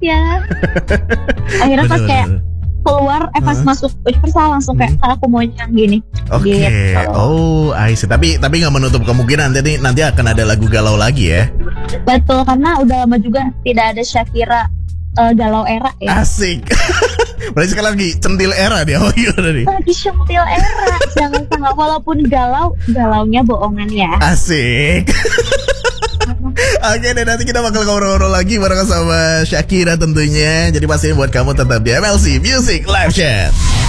ya. Akhirnya pas kayak keluar, pas masuk Universal langsung kayak aku mau yang gini. Oke, Gitu. oh I see. Tapi nggak menutup kemungkinan nanti akan ada lagu galau lagi ya. Betul, karena udah lama juga tidak ada Shakira galau era ya. Asik. Berarti sekali lagi centil era dia. Oh gimana nih? Lagi centil era. Jangan salah, walaupun galaunya bohongan ya. Asik. Oke deh, nanti kita bakal ngobrol-ngobrol lagi bareng sama Shakira tentunya. Jadi pastinya buat kamu tetap di MLC Music Live Chat.